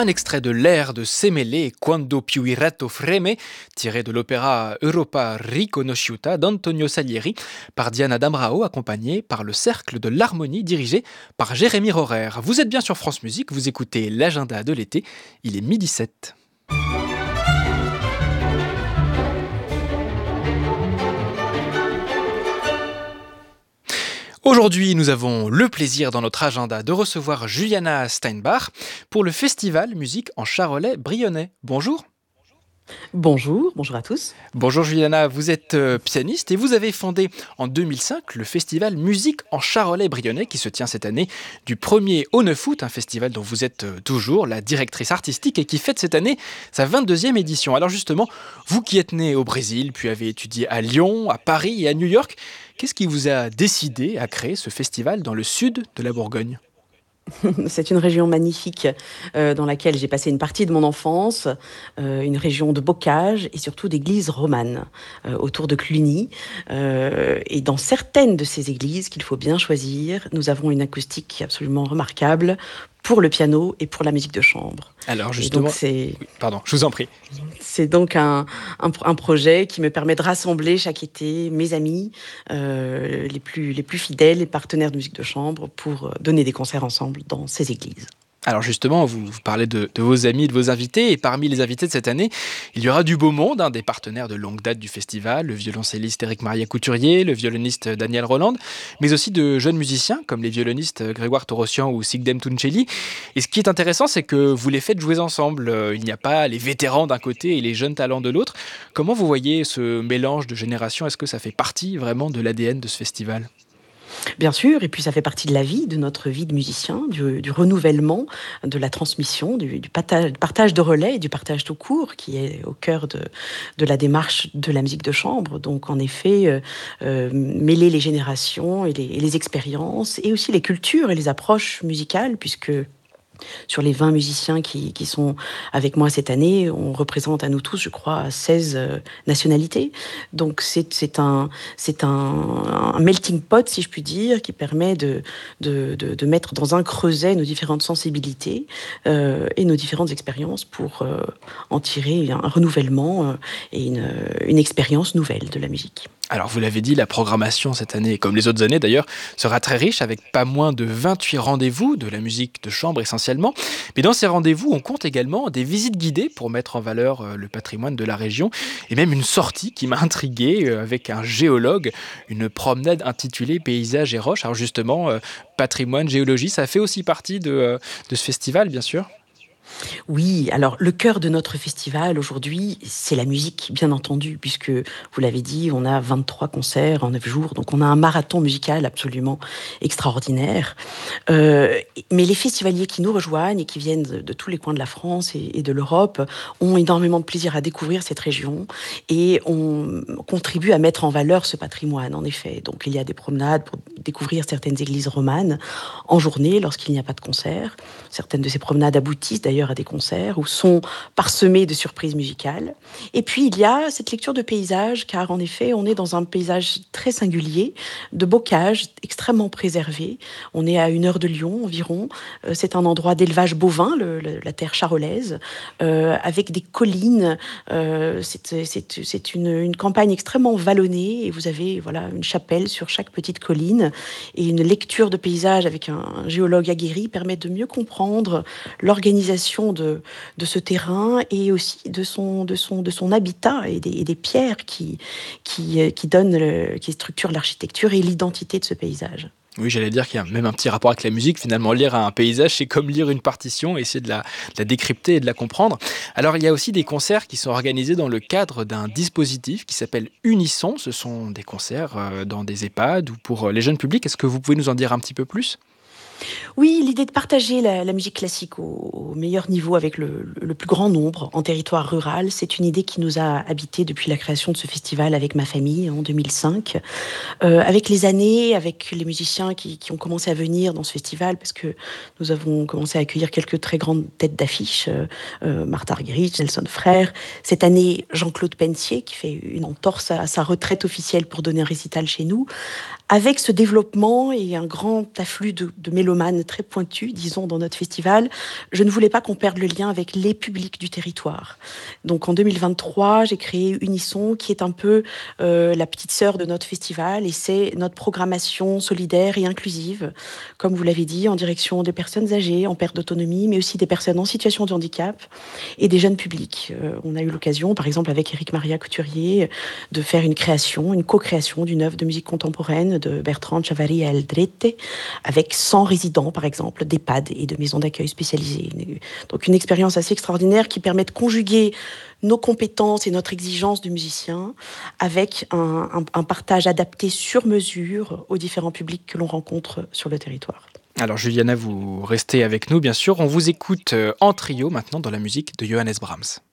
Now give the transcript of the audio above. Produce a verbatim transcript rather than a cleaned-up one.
Un extrait de l'air de Semele, Quando più il retto freme, tiré de l'opéra Europa riconosciuta d'Antonio Salieri, par Diana Damrao, accompagnée par le Cercle de l'Harmonie, dirigé par Jérémy Rorer. Vous êtes bien sur France Musique, vous écoutez l'agenda de l'été, il est midi sept. Aujourd'hui, nous avons le plaisir dans notre agenda de recevoir Juliana Steinbach pour le festival Musique en Charolais Brionnais. Bonjour. Bonjour, bonjour à tous. Bonjour Juliana, vous êtes euh, pianiste et vous avez fondé en deux mille cinq le festival Musique en Charolais Brionnais qui se tient cette année du premier au neuf août, un festival dont vous êtes euh, toujours la directrice artistique et qui fête cette année sa vingt-deuxième édition. Alors justement, vous qui êtes né au Brésil, puis avez étudié à Lyon, à Paris et à New York, qu'est-ce qui vous a décidé à créer ce festival dans le sud de la Bourgogne ? C'est une région magnifique euh, dans laquelle j'ai passé une partie de mon enfance, euh, une région de bocage et surtout d'églises romanes euh, autour de Cluny. Euh, et dans certaines de ces églises qu'il faut bien choisir, nous avons une acoustique absolument remarquable pour le piano et pour la musique de chambre. Alors justement, donc c'est... Oui, pardon, je vous en prie. C'est donc un, un, un projet qui me permet de rassembler chaque été mes amis, euh, les, plus, les plus fidèles, les partenaires de musique de chambre, pour donner des concerts ensemble dans ces églises. Alors justement, vous, vous parlez de, de vos amis, de vos invités, et parmi les invités de cette année, il y aura du beau monde, hein, des partenaires de longue date du festival, le violoncelliste Éric Maria Couturier, le violoniste Daniel Roland, mais aussi de jeunes musiciens comme les violonistes Grégoire Torossian ou Sigdem Tuncelli. Et ce qui est intéressant, c'est que vous les faites jouer ensemble. Il n'y a pas les vétérans d'un côté et les jeunes talents de l'autre. Comment vous voyez ce mélange de générations ? Est-ce que ça fait partie vraiment de l'A D N de ce festival ? Bien sûr, et puis ça fait partie de la vie, de notre vie de musicien, du, du renouvellement, de la transmission, du, du, partage, du partage de relais et du partage tout court qui est au cœur de, de la démarche de la musique de chambre. Donc en effet, euh, euh, mêler les générations et les, et les expériences et aussi les cultures et les approches musicales, puisque sur les vingt musiciens qui, qui sont avec moi cette année, on représente à nous tous, je crois, seize euh, nationalités. Donc c'est, c'est, un, c'est un, un melting pot, si je puis dire, qui permet de, de, de, de mettre dans un creuset nos différentes sensibilités euh, et nos différentes expériences pour euh, en tirer un renouvellement euh, et une, une expérience nouvelle de la musique. Alors vous l'avez dit, la programmation cette année, comme les autres années d'ailleurs, sera très riche avec pas moins de vingt-huit rendez-vous de la musique de chambre essentiellement. Mais dans ces rendez-vous, on compte également des visites guidées pour mettre en valeur le patrimoine de la région et même une sortie qui m'a intrigué avec un géologue, une promenade intitulée Paysages et roches. Alors justement, patrimoine, géologie, ça fait aussi partie de, de ce festival bien sûr. Oui, alors le cœur de notre festival aujourd'hui, c'est la musique, bien entendu, puisque, vous l'avez dit, on a vingt-trois concerts en neuf jours, donc on a un marathon musical absolument extraordinaire. Euh, mais les festivaliers qui nous rejoignent et qui viennent de, de tous les coins de la France et, et de l'Europe ont énormément de plaisir à découvrir cette région et on contribue à mettre en valeur ce patrimoine, en effet. Donc il y a des promenades pour découvrir certaines églises romanes en journée lorsqu'il n'y a pas de concert. Certaines de ces promenades aboutissent d'ailleurs à des concerts ou sont parsemés de surprises musicales. Et puis il y a cette lecture de paysage, car en effet on est dans un paysage très singulier, de bocage extrêmement préservé. On est à une heure de Lyon environ. Euh, c'est un endroit d'élevage bovin, le, le, la terre charolaise, euh, avec des collines. Euh, c'est c'est, c'est une, une campagne extrêmement vallonnée et vous avez voilà, une chapelle sur chaque petite colline et une lecture de paysage avec un, un géologue aguerri permet de mieux comprendre l'organisation De, de ce terrain et aussi de son, de son, de son habitat et des, et des pierres qui, qui, qui, donnent le, qui structurent l'architecture et l'identité de ce paysage. Oui, j'allais dire qu'il y a même un petit rapport avec la musique. Finalement, lire un paysage, c'est comme lire une partition, essayer de la, de la décrypter et de la comprendre. Alors, il y a aussi des concerts qui sont organisés dans le cadre d'un dispositif qui s'appelle Unisson. Ce sont des concerts dans des EHPAD ou pour les jeunes publics. Est-ce que vous pouvez nous en dire un petit peu plus ? Oui, l'idée de partager la, la musique classique au, au meilleur niveau avec le, le plus grand nombre en territoire rural, c'est une idée qui nous a habité depuis la création de ce festival avec ma famille en deux mille cinq. Euh, avec les années, avec les musiciens qui, qui ont commencé à venir dans ce festival, parce que nous avons commencé à accueillir quelques très grandes têtes d'affiche, euh, euh, Martha Argerich, Nelson Frère. Cette année, Jean-Claude Pensier, qui fait une entorse à sa retraite officielle pour donner un récital chez nous, avec ce développement et un grand afflux de, de mélomanes très pointus, disons, dans notre festival, je ne voulais pas qu'on perde le lien avec les publics du territoire. Donc en deux mille vingt-trois, j'ai créé Unisson, qui est un peu euh, la petite sœur de notre festival, et c'est notre programmation solidaire et inclusive, comme vous l'avez dit, en direction des personnes âgées, en perte d'autonomie, mais aussi des personnes en situation de handicap et des jeunes publics. Euh, on a eu l'occasion, par exemple avec Éric Maria Couturier, de faire une création, une co-création d'une œuvre de musique contemporaine de Bertrand Chavarri Aldrete, avec cent résidents, par exemple, d'EHPAD et de maisons d'accueil spécialisées. Donc une expérience assez extraordinaire qui permet de conjuguer nos compétences et notre exigence de musicien avec un, un, un partage adapté sur mesure aux différents publics que l'on rencontre sur le territoire. Alors Juliana, vous restez avec nous bien sûr, on vous écoute en trio maintenant dans la musique de Johannes Brahms.